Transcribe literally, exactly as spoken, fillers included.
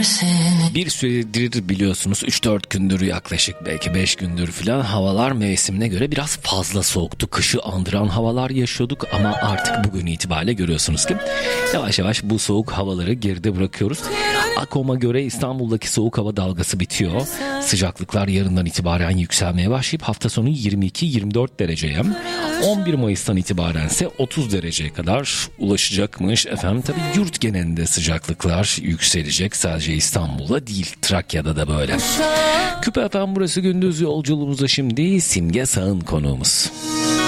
Bir süredir biliyorsunuz üç dört gündür, yaklaşık belki beş gündür falan havalar mevsimine göre biraz fazla soğuktu. Kışı andıran havalar yaşıyorduk ama artık bugün itibariyle görüyorsunuz ki yavaş yavaş bu soğuk havaları geride bırakıyoruz. AKOM'a göre İstanbul'daki soğuk hava dalgası bitiyor. Sıcaklıklar yarından itibaren yükselmeye başlayıp hafta sonu yirmi iki yirmi dört dereceye, on bir Mayıs'tan itibaren ise otuz dereceye kadar ulaşacakmış. Efendim tabii yurt genelinde sıcaklıklar yükselecek. Sadece İstanbul'da değil, Trakya'da da böyle. Küpe efendim, burası gündüz yolculuğumuzda şimdi Simge Sağ'ın konuğumuz.